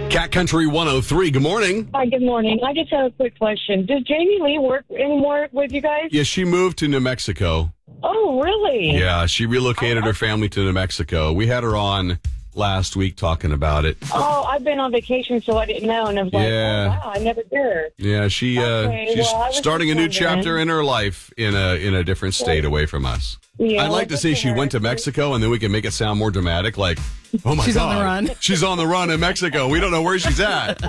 Cat Country 103, good morning. Hi, good morning. I just have a quick question. Does Jamie Lee work anymore with you guys? Yeah, she moved to New Mexico. Oh, really? Yeah, she relocated her family to New Mexico. We had her on last week talking about it. Oh, I've been on vacation, so I didn't know. And I was like, Yeah. oh, wow, I never did. Yeah, she's starting a new chapter in her life in a different state away from us. Yeah, I'd like to say she went to Mexico, and then we can make it sound more dramatic, like, oh my God. She's on the run. She's on the run in Mexico. We don't know where she's at.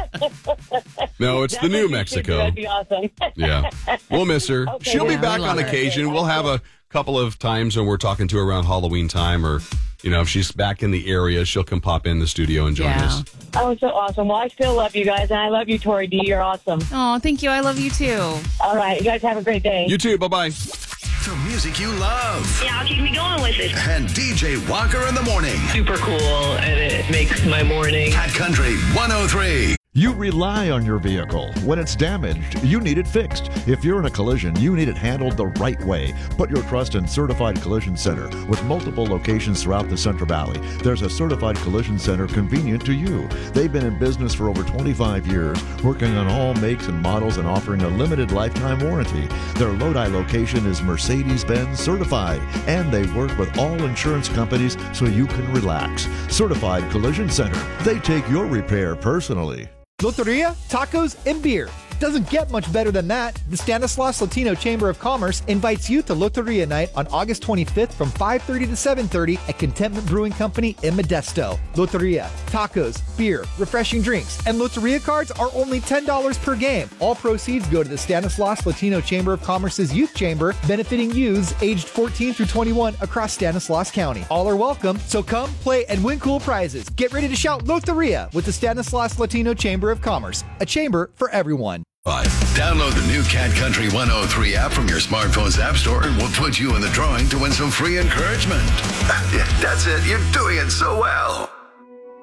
No, it's the New Mexico. That'd be awesome. Yeah. We'll miss her. Okay, She'll be yeah, back we on love her. occasion. We'll have a couple of times when we're talking to her around Halloween time, or, if she's back in the area, she'll come pop in the studio and join us. Oh, so awesome. Well, I still love you guys, and I love you, Tori D. You're awesome. Oh, thank you. I love you too. All right. You guys have a great day. You too. Bye-bye. The music you love. Yeah, I'll keep me going with it. And DJ Walker in the morning. Super cool, and it makes my morning. Cat Country 103. You rely on your vehicle. When it's damaged, you need it fixed. If you're in a collision, you need it handled the right way. Put your trust in Certified Collision Center. With multiple locations throughout the Central Valley, there's a Certified Collision Center convenient to you. They've been in business for over 25 years, working on all makes and models and offering a limited lifetime warranty. Their Lodi location is Mercedes-Benz certified, and they work with all insurance companies so you can relax. Certified Collision Center. They take your repair personally. Loteria, tacos, and beer. Doesn't get much better than that. The Stanislaus Latino Chamber of Commerce invites you to Loteria Night on August 25th from 5:30 to 7:30 at Contentment Brewing Company in Modesto. Loteria, tacos, beer, refreshing drinks, and Loteria cards are only $10 per game. All proceeds go to the Stanislaus Latino Chamber of Commerce's Youth Chamber, benefiting youths aged 14 through 21 across Stanislaus County. All are welcome, so come, play, and win cool prizes. Get ready to shout Loteria with the Stanislaus Latino Chamber of Commerce, a chamber for everyone. Download the new Cat Country 103 app from your smartphone's app store, and we'll put you in the drawing to win some free encouragement. That's it. You're doing it so well.